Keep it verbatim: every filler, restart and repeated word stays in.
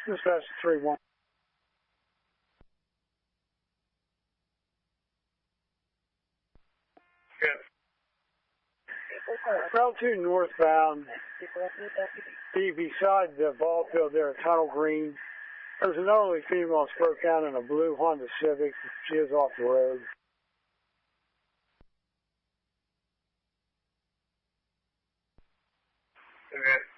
Dispatch three one. Yes. Route two northbound, be beside the ball field there at Tunnel Green. There's an elderly female that's broke down in a blue Honda Civic. She is off the road. Okay.